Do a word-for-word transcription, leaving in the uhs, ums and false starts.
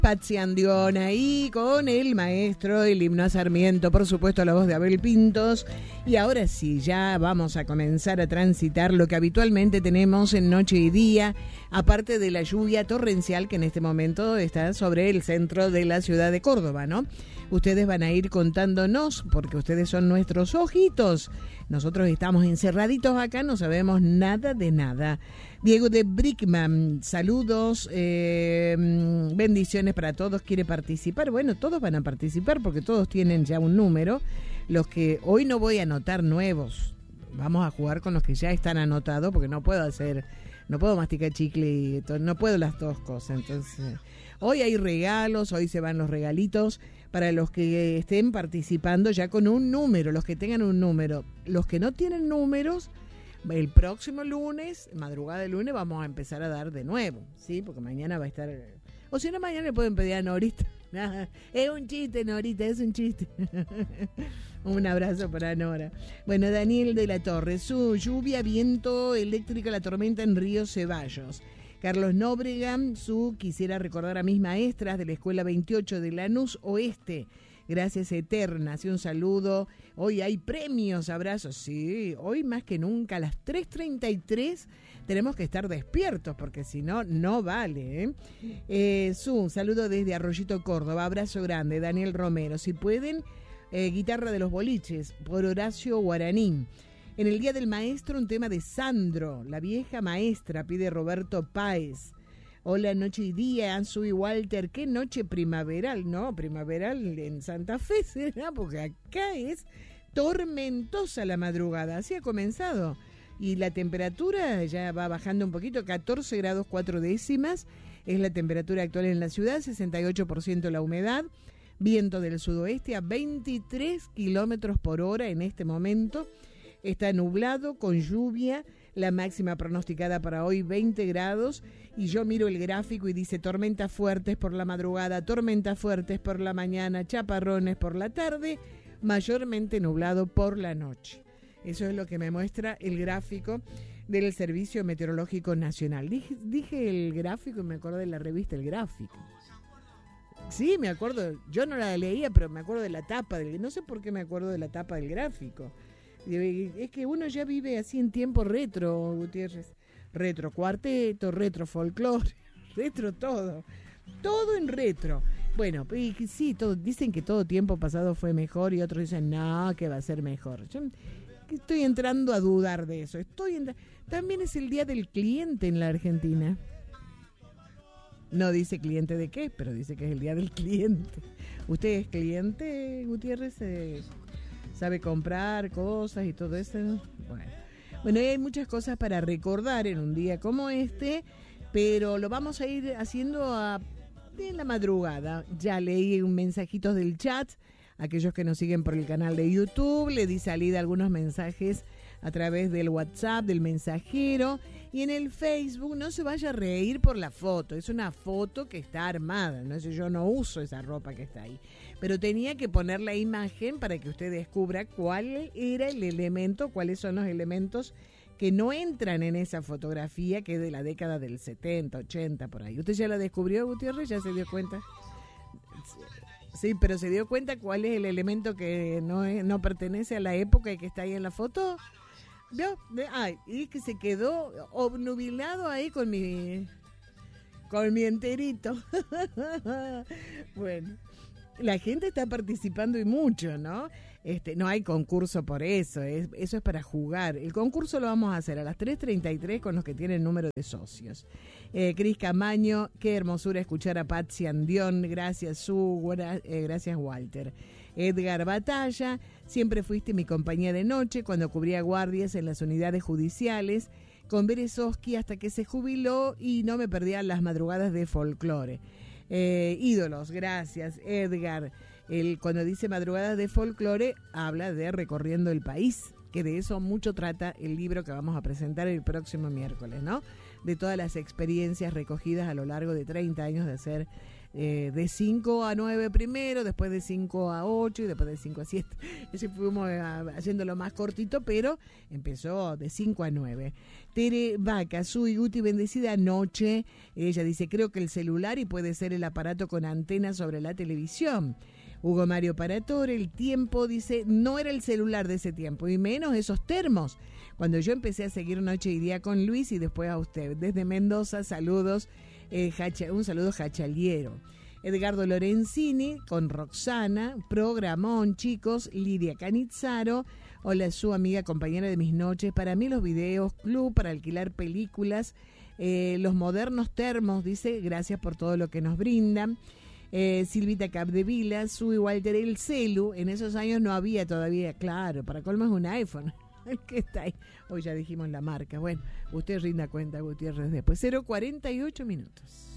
Patsy Andión ahí con el maestro, el himno a Sarmiento, por supuesto la voz de Abel Pintos. Y ahora sí, ya vamos a comenzar a transitar lo que habitualmente tenemos en noche y día, aparte de la lluvia torrencial que en este momento está sobre el centro de la ciudad de Córdoba, ¿no? Ustedes van a ir contándonos, porque ustedes son nuestros ojitos. Nosotros estamos encerraditos acá, no sabemos nada de nada. Diego de Brickman, saludos, eh, bendiciones para todos. ¿Quiere participar? Bueno, todos van a participar porque todos tienen ya un número. Los que hoy no voy a anotar nuevos, vamos a jugar con los que ya están anotados porque no puedo hacer, no puedo masticar chicle y todo, no puedo las dos cosas. Entonces, hoy hay regalos, hoy se van los regalitos para los que estén participando ya con un número, los que tengan un número. Los que no tienen números, el próximo lunes, madrugada de lunes, vamos a empezar a dar de nuevo, ¿sí? Porque mañana va a estar... O si no, mañana le pueden pedir a Norita. Es un chiste, Norita, es un chiste. Un abrazo para Nora. Bueno, Daniel de la Torre, su lluvia, viento, eléctrica, la tormenta en Río Ceballos. Carlos Nóbrega, su quisiera recordar a mis maestras de la Escuela veintiocho de Lanús Oeste. Gracias eternas y un saludo. Hoy hay premios, abrazos. Sí, hoy más que nunca a las tres treinta y tres tenemos que estar despiertos porque si no, no vale. ¿eh? Eh, su, un saludo desde Arroyito, Córdoba. Abrazo grande, Daniel Romero. Si pueden, eh, guitarra de los boliches por Horacio Guaraní. En el Día del Maestro, un tema de Sandro, la vieja maestra, pide Roberto Páez. Hola, noche y día, Ansu y Walter. ¿Qué noche primaveral? No, primaveral en Santa Fe será, porque acá es tormentosa la madrugada. Así ha comenzado. Y la temperatura ya va bajando un poquito, catorce grados cuatro décimas. Es la temperatura actual en la ciudad, sesenta y ocho por ciento la humedad. Viento del sudoeste a veintitrés kilómetros por hora en este momento. Está nublado, con lluvia, la máxima pronosticada para hoy veinte grados, y yo miro el gráfico y dice tormentas fuertes por la madrugada, tormentas fuertes por la mañana, chaparrones por la tarde, mayormente nublado por la noche. Eso es lo que me muestra el gráfico del Servicio Meteorológico Nacional. Dije, dije el gráfico y me acuerdo de la revista El Gráfico. Sí, me acuerdo, yo no la leía, pero me acuerdo de la tapa, del, no sé por qué me acuerdo de la tapa del gráfico. Es que uno ya vive así en tiempo retro, Gutiérrez. Retro cuarteto, retro folclore, retro todo. Todo en retro. Bueno, y sí, todo, dicen que todo tiempo pasado fue mejor y otros dicen, no, que va a ser mejor. Yo estoy entrando a dudar de eso. Estoy en, también es el Día del Cliente en la Argentina. No dice cliente de qué, pero dice que es el Día del Cliente. ¿Usted es cliente, Gutiérrez? Eh, ¿Sabe comprar cosas y todo eso? Bueno, bueno, hay muchas cosas para recordar en un día como este, pero lo vamos a ir haciendo a, en la madrugada. Ya leí un mensajitos del chat, aquellos que nos siguen por el canal de YouTube, le di salida algunos mensajes a través del WhatsApp, del mensajero, y en el Facebook. No se vaya a reír por la foto, es una foto que está armada, no sé, yo no uso esa ropa que está ahí, pero tenía que poner la imagen para que usted descubra cuál era el elemento, cuáles son los elementos que no entran en esa fotografía que es de la década del setenta, ochenta, por ahí. ¿Usted ya la descubrió, Gutiérrez? ¿Ya se dio cuenta? Sí, pero ¿se dio cuenta cuál es el elemento que no, es, no pertenece a la época y que está ahí en la foto? ¿Vio? Ay, y que se quedó obnubilado ahí con mi con mi enterito. Bueno, la gente está participando y mucho, ¿no? Este, no hay concurso por eso, es, eso es para jugar. El concurso lo vamos a hacer a las tres treinta y tres con los que tienen número de socios. Eh, Cris Camaño, qué hermosura escuchar a Patsy Andión, gracias Su, eh, gracias Walter. Edgar Batalla, siempre fuiste mi compañía de noche cuando cubría guardias en las unidades judiciales con Berezovsky hasta que se jubiló y no me perdía las madrugadas de folclore. Eh, ídolos, gracias Edgar. El, cuando dice madrugadas de folclore, habla de recorriendo el país, que de eso mucho trata el libro que vamos a presentar el próximo miércoles, ¿no? De todas las experiencias recogidas a lo largo de treinta años de hacer eh, de cinco a nueve primero, después de cinco a ocho y después de cinco a siete. Ese fuimos eh, haciéndolo más cortito, pero empezó de cinco a nueve. Tere Vaca, Sui Guti, bendecida noche. Ella dice, creo que el celular y puede ser el aparato con antena sobre la televisión. Hugo Mario Paratore, el tiempo, dice, no era el celular de ese tiempo, y menos esos termos. Cuando yo empecé a seguir Noche y Día con Luis y después a usted. Desde Mendoza, saludos, eh, Hacha, un saludo jachaliero. Edgardo Lorenzini con Roxana, programón, chicos. Lidia Canizzaro, hola, su amiga, compañera de mis noches. Para mí los videos, club para alquilar películas, eh, los modernos termos, dice, gracias por todo lo que nos brindan. Eh, Silvita Capdevila, Sui Walter, el celu, en esos años no había todavía, claro, para colmo es un iPhone, el que está ahí, hoy ya dijimos la marca, bueno, usted rinda cuenta, Gutiérrez, después, cero cuarenta y ocho minutos.